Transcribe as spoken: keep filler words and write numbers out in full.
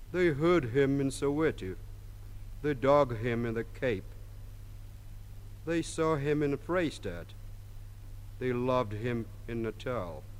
They heard him in Soweto. They dug him in the Cape. They saw him in Freistadt. They loved him in Natal.